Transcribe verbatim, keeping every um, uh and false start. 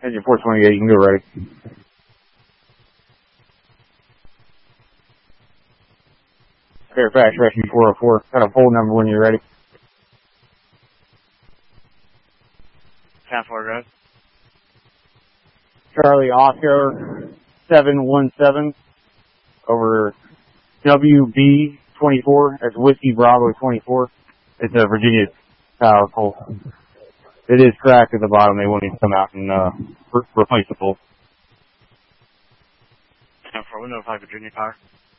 Engine four twenty-eight, you can go ready. Fairfax Rescue four oh four. Got a poll number when you're ready. ten four, guys. Charlie Oscar seven one seven over W B twenty-four. That's Whiskey Bravo twenty-four. It's a Virginia power pole. It is cracked at the bottom. They won't even come out and uh, re- replace the pole. ten four, we notify Virginia Power.